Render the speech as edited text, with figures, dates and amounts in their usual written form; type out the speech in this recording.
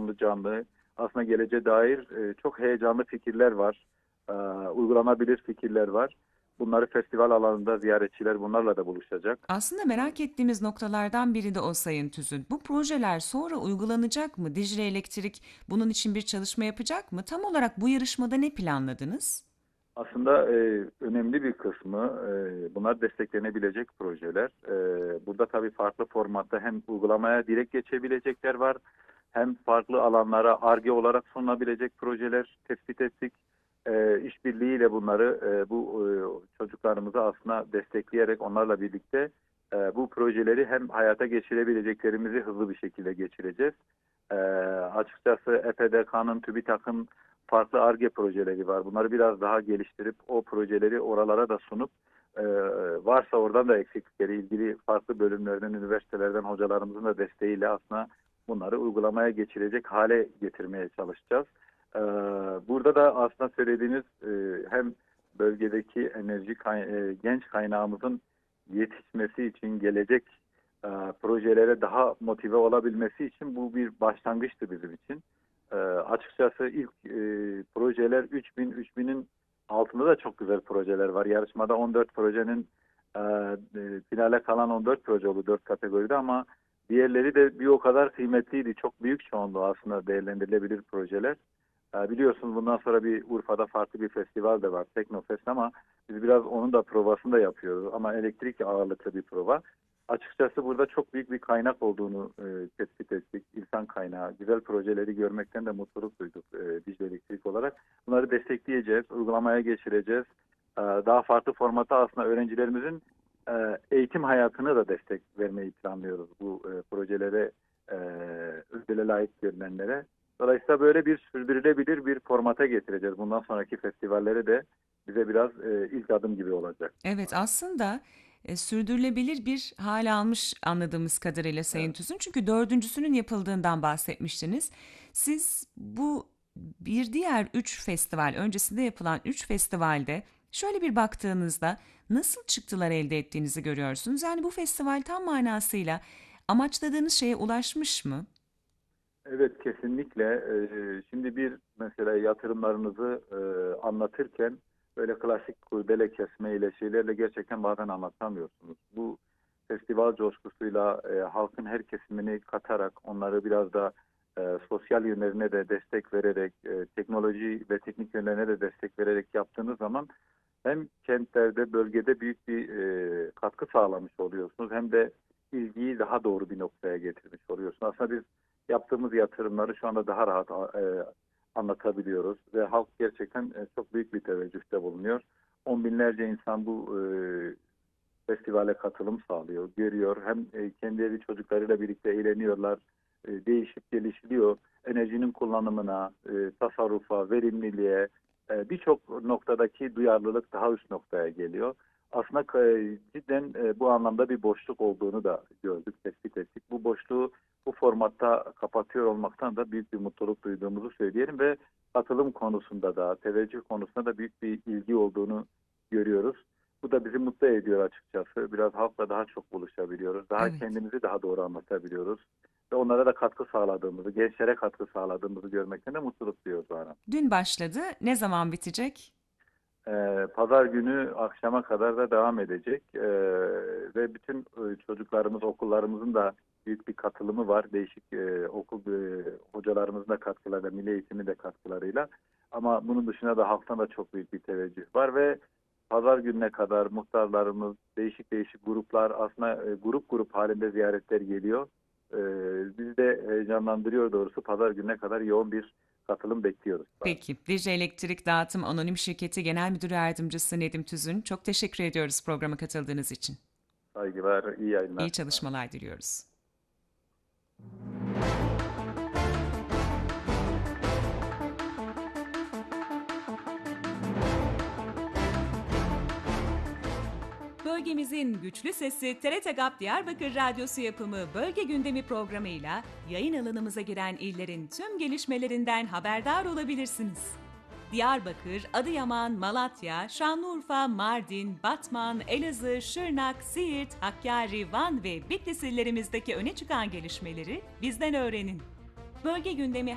canlı canlı. Aslında geleceğe dair çok heyecanlı fikirler var. Uygulanabilir fikirler var. Bunları festival alanında ziyaretçiler bunlarla da buluşacak. Aslında merak ettiğimiz noktalardan biri de o Sayın Tüzün. Bu projeler sonra uygulanacak mı? Dicle Elektrik bunun için bir çalışma yapacak mı? Tam olarak bu yarışmada ne planladınız? Aslında önemli bir kısmı bunlar desteklenebilecek projeler. Burada tabii farklı formatta hem uygulamaya direkt geçebilecekler var, hem farklı alanlara Ar-Ge olarak sunulabilecek projeler tespit ettik. İşbirliğiyle bunları çocuklarımızı aslında destekleyerek onlarla birlikte bu projeleri hem hayata geçirebileceklerimizi hızlı bir şekilde geçireceğiz. E, Açıkçası EPDK'nın, TÜBİTAK'ın farklı Ar-Ge projeleri var. Bunları biraz daha geliştirip o projeleri oralara da sunup varsa oradan da eksiklikleri ilgili farklı bölümlerden, üniversitelerden hocalarımızın da desteğiyle aslında bunları uygulamaya geçirecek hale getirmeye çalışacağız. Burada da aslında söylediğiniz hem bölgedeki genç kaynağımızın yetişmesi için gelecek projelere daha motive olabilmesi için bu bir başlangıçtı bizim için. Açıkçası ilk projeler 3000'in altında da çok güzel projeler var. Yarışmada 14 projenin finale kalan 14 proje oldu 4 kategoride ama diğerleri de bir o kadar kıymetliydi. Çok büyük çoğunluğu aslında değerlendirilebilir projeler. Biliyorsunuz bundan sonra bir Urfa'da farklı bir festival de var, Teknofest, ama biz biraz onun da provasını da yapıyoruz. Ama elektrik ağırlıklı bir prova. Açıkçası burada çok büyük bir kaynak olduğunu tespit ettik. İnsan kaynağı, güzel projeleri görmekten de mutluluk duyduk Dicle Elektrik olarak. Bunları destekleyeceğiz, uygulamaya geçireceğiz. Daha farklı formatta aslında öğrencilerimizin eğitim hayatını da destek vermeyi planlıyoruz bu projelere, ödüle layık görülenlere. Dolayısıyla böyle bir sürdürülebilir bir formata getireceğiz. Bundan sonraki festivallere de bize biraz ilk adım gibi olacak. Evet, aslında sürdürülebilir bir hal almış anladığımız kadarıyla Sayın Evet. Tüzün. Çünkü dördüncüsünün yapıldığından bahsetmiştiniz. Siz bu bir diğer üç festival, öncesinde yapılan üç festivalde şöyle bir baktığınızda nasıl çıktılar elde ettiğinizi görüyorsunuz. Yani bu festival tam manasıyla amaçladığınız şeye ulaşmış mı? Evet, kesinlikle. Şimdi bir mesela yatırımlarınızı anlatırken böyle klasik kurdele kesme ile şeylerle gerçekten bazen anlatamıyorsunuz. Bu festival coşkusuyla halkın her kesimini katarak onları biraz da sosyal yönlerine de destek vererek, teknoloji ve teknik yönlerine de destek vererek yaptığınız zaman hem kentlerde, bölgede büyük bir katkı sağlamış oluyorsunuz, hem de ilgiyi daha doğru bir noktaya getirmiş oluyorsunuz. Aslında biz yaptığımız yatırımları şu anda daha rahat anlatabiliyoruz ve halk gerçekten çok büyük bir teveccühte bulunuyor. On binlerce insan bu festivale katılım sağlıyor, görüyor. Hem kendileri çocuklarıyla birlikte eğleniyorlar, değişip gelişiliyor. Enerjinin kullanımına, tasarrufa, verimliliğe, birçok noktadaki duyarlılık daha üst noktaya geliyor. Aslında cidden bu anlamda bir boşluk olduğunu da gördük, tespit ettik. Bu boşluğu bu formatta kapatıyor olmaktan da büyük bir mutluluk duyduğumuzu söyleyelim ve katılım konusunda da, teveccüh konusunda da büyük bir ilgi olduğunu görüyoruz. Bu da bizi mutlu ediyor açıkçası. Biraz halkla daha çok buluşabiliyoruz. Daha Evet. kendimizi daha doğru anlatabiliyoruz. Ve onlara da katkı sağladığımızı, gençlere katkı sağladığımızı görmekten de mutluluk duyuyoruz bana. Dün başladı. Ne zaman bitecek? Pazar günü akşama kadar da devam edecek. Ve bütün çocuklarımız, okullarımızın da büyük bir katılımı var. Değişik okul hocalarımızın da katkılarıyla, milli eğitimin de katkılarıyla. Ama bunun dışında da halktan da çok büyük bir teveccüh var ve pazar gününe kadar muhtarlarımız, değişik değişik gruplar, aslında grup grup halinde ziyaretler geliyor. Bizi de heyecanlandırıyor doğrusu. Pazar gününe kadar yoğun bir katılım bekliyoruz. Peki. Dicle Elektrik Dağıtım Anonim Şirketi Genel Müdür Yardımcısı Nedim Tüzün, çok teşekkür ediyoruz programa katıldığınız için. Saygılar, iyi İyi yayınlar. çalışmalar diliyoruz. Bölgemizin güçlü sesi TRT GAP Diyarbakır Radyosu yapımı Bölge Gündemi programıyla yayın alanımıza giren illerin tüm gelişmelerinden haberdar olabilirsiniz. Diyarbakır, Adıyaman, Malatya, Şanlıurfa, Mardin, Batman, Elazığ, Şırnak, Siirt, Hakkari, Van ve Bitlis illerimizdeki öne çıkan gelişmeleri bizden öğrenin. Bölge gündemi